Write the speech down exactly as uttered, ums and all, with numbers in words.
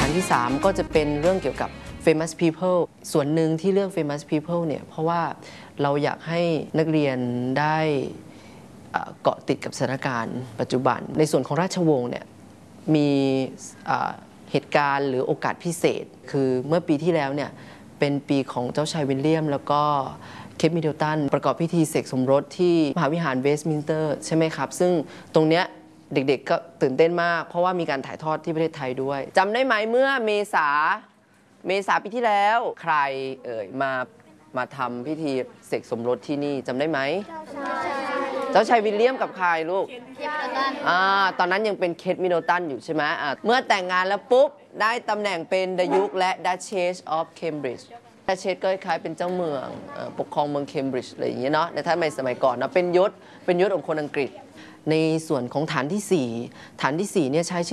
ที่สามก็จะเป็นเรื่องเกี่ยวกับ famous people ส่วนหนึ่งที่เลือก famous people เนี่ยเพราะว่าเราอยากให้นักเรียนได้เกาะติดกับสถานการณ์ปัจจุบันในส่วนของราชวงศ์เนี่ยมีเหตุการณ์หรือโอกาสพิเศษคือเมื่อปีที่แล้วเนี่ยเป็นปีของเจ้าชายวิลเลียมแล้วก็เคทมิดเดิลตันประกอบพิธีเสกสมรสที่มหาวิหารเวสต์มินสเตอร์ใช่ไหมครับซึ่งตรงเนี้ยเด็กๆก็ตื่นเต้นมากเพราะว่ามีการถ่ายทอดที่ประเทศไทยด้วยจำได้ไหมเมื่อเมษาเมษาปีที่แล้วใครเอ่ยมามาทำพิธีเสกสมรสที่นี่จำได้ไหมเจ้าชายวิลเลียมกับใครลูกอ่าตอนนั้นยังเป็นเคทมิดเดิลตันอยู่ใช่ไหมอ่าเมื่อแต่งงานแล้วปุ๊บได้ตำแหน่งเป็นดยุคและ Duchess of Cambridge ดัชเชสก็คล้ายเป็นเจ้าเมืองปกครองเมืองเคมบริดจ์อะไรอย่างเงี้ยเนาะในท่านในสมัยก่อนนะเป็นยศเป็นยศของคนอังกฤษในส่วนของฐานที่สี่ฐานที่สี่เนี่ยใช้